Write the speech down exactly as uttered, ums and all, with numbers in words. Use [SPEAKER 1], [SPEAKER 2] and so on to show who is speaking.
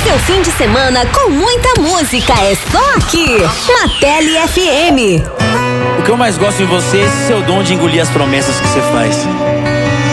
[SPEAKER 1] seu fim de semana com muita música é só aqui, na Tele F M.
[SPEAKER 2] O que eu mais gosto em você é esse seu dom de engolir as promessas que você faz.